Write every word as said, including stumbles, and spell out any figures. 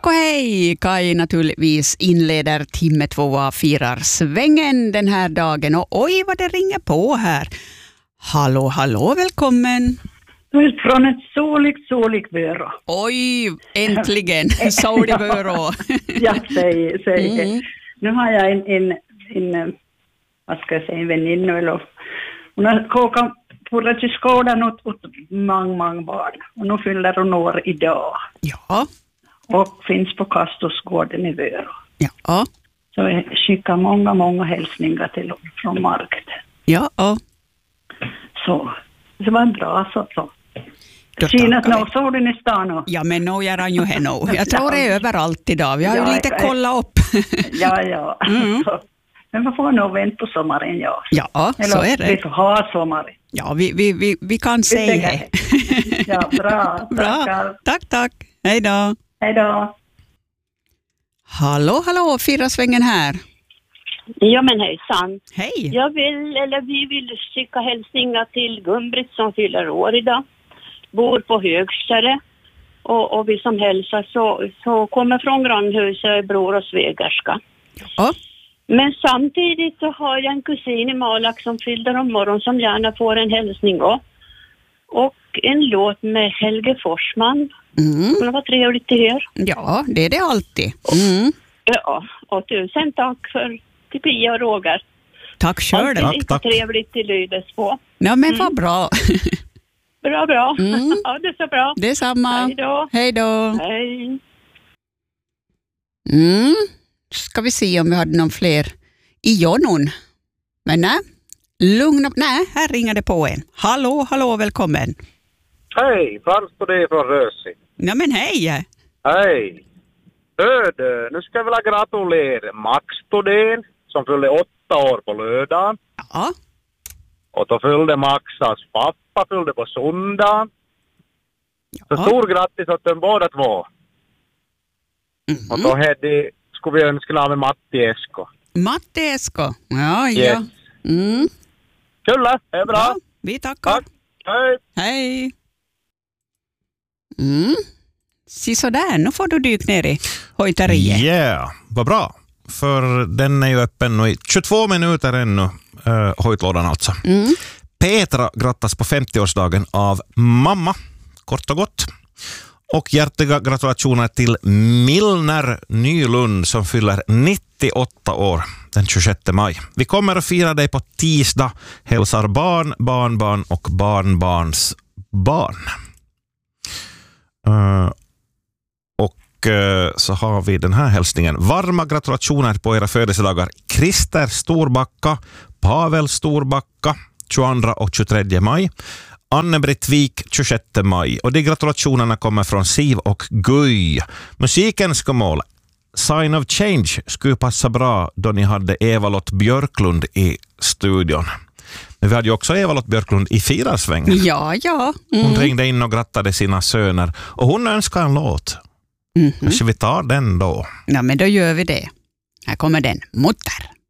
Tack och hej! Kaj naturligtvis inleder timme två av firar svängen den här dagen. Och oj vad det ringer på här. Hallå, hallå, välkommen! Från ett soligt, soligt Vörå. Oj, äntligen! Soligt Vörå. Ja, säg, säg. Mm. Nu har jag en, en, en vad ska jag säga, en väninna. Eller, hon har kokat på till skolan åt, åt många, många barn. Och nu fyller hon år idag. Ja. Och finns på Kastosgården i Vörå. Ja. Så jag skickar många, många hälsningar till honom från market. Ja. Så det var en bra så. så. Då Kinas tackar nå, så den i stan och... Ja, men nog gör han ju henne. Jag tror det är överallt idag. Vi har ju Ja, lite jag- kollat upp. Ja, ja. Mm. Så, men man får nog vänta på sommaren, ja. Ja, Eller, så är vi det. får ha sommaren. Ja, vi, vi, vi, vi kan säga det. Ja, bra. Bra. Tackar. Tack, tack. Hej då. Hej då. Hallå, hallå, firra svängen här. Ja men hejsan. Hej. Jag vill, eller vi vill skicka hälsningar till Gumbrit som fyller år idag. Bor på Högstare. Och, och vi som hälsar så, så kommer från grannhuset, bror och svägerska. Ja. Men samtidigt så har jag en kusin i Malak som fyller om morgon som gärna får en hälsning också. Och en låt med Helge Forsman. Mm. Det var trevligt till er. Ja, det är det alltid. Mm. Ja, och tusen tack för till Pia och Roger. Tack själv. Tack, lite tack. Trevligt till Lydes på. Ja, men vad bra. Bra, bra. Mm. Ja, det är så bra. Detsamma. Hej då. Hej då. Hej. Mm. Ska vi se om vi hade någon fler i Jonon. Men nej, lugna. Nej, här ringer det på en. Hallå, hallå, välkommen. Hej, Frans på det från Rösi. Ja, men hej. Hej. Öde, nu ska jag vilja gratulera Max Todén som fyllde åtta år på lördagen. Ja. Och då fyllde Maxas pappa fyllde på söndagen. Så Ja. stor grattis åt dem båda två. Och då hade, skulle vi önska med Matti Esko. Matti Esko. Ja, Yes. ja. Mm. Kulla, det är bra. Ja, vi tackar. Tack. Hej. Hej. Mm. Så sådär, nu får du dyka ner i hojteriet. Ja, yeah, vad bra. För den är ju öppen nu i tjugotvå minuter ännu, uh, hojtlådan alltså. Mm. Petra grattas på femtioårsdagen av mamma, kort och gott. Och hjärtliga gratulationer till Milner Nylund som fyller nittioåtta år den tjugosjätte maj. Vi kommer att fira dig på tisdag. Hälsar barn, barnbarn och barnbarns barn. Uh, och uh, så har vi den här hälsningen. Varma gratulationer på era födelsedagar. Christer Storbacka, Pavel Storbacka, tjugoandra och tjugotredje maj. Anne-Britt Wik, tjugosjätte maj. Och de gratulationerna kommer från Siv och Guy. Musikens mål. Sign of Change skulle passa bra då ni hade Eva-Lott Björklund i studion. Men vi hade ju också Eva-Lott Björklund i Firarsvängen. Ja, ja. Mm. Hon ringde in och grattade sina söner. Och hon önskar en låt. Mhm. Kanske vi tar den då? Ja, men då gör vi det. Här kommer den. Mutter.